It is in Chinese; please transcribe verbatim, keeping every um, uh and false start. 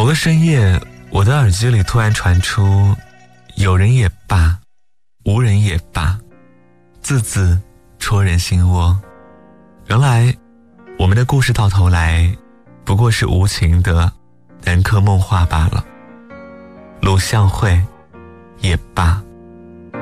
个深夜，我的耳机里突然传出有人也罢，无人也罢，字字戳人心窝。原来我们的故事到头来不过是无情的南柯梦话罢了。鲁相会也罢。